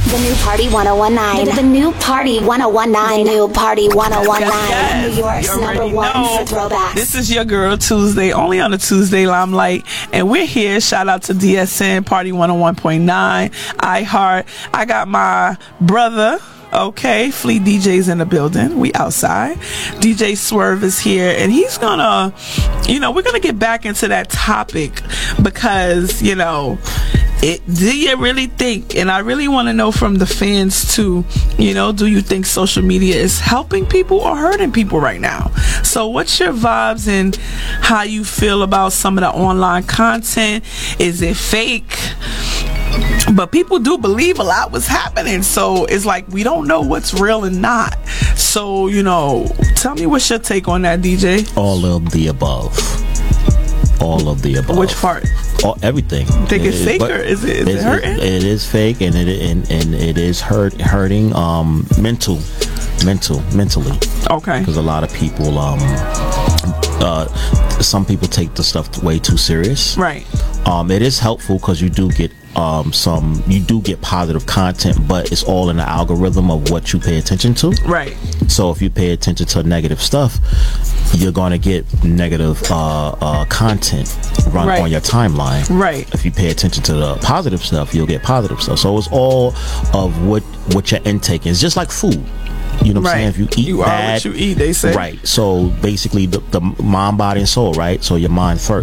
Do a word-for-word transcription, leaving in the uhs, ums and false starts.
The new Party one oh one nine. The, the new Party one oh one nine. The new Party one oh one nine. Yes, New York's you number already one know. for throwbacks. This is your girl Tuesday, only on the Tuesday Limelight, and we're here. Shout out to D S N Party one oh one point nine, iHeart. I got my brother. Okay, Fleet D J's in the building. We outside. D J Swerve is here, and he's gonna, you know, we're gonna get back into that topic because, you know, it, do you really think, and I really want to know from the fans too, you know, do you think social media is helping people or hurting people right now? So what's your vibes and how you feel about some of the online content? Is it fake? But people do believe a lot was happening, so it's like we don't know what's real and not. So, you know, tell me what's your take on that, D J? All of the above. All of the above. Which part? All, everything. Think it's It- fake but or is it, is it it's- hurting? It, it is fake, and it and, and it is hurt hurting um mental mental mentally, Okay. because a lot of people um uh some people take the stuff way too serious. Right. Um, it is helpful because you do get um some you do get positive content, but it's all in the algorithm of what you pay attention to. Right. So if you pay attention to negative stuff, you're going to get negative uh, uh, content run Right. on your timeline. Right. If you pay attention to the positive stuff, you'll get positive stuff. So it's all of what what your intake is. Just like food. You know what Right. I'm saying? If you eat You are bad, what you eat, they say. right. So basically, the, the mind, body, and soul, right? So your mind first.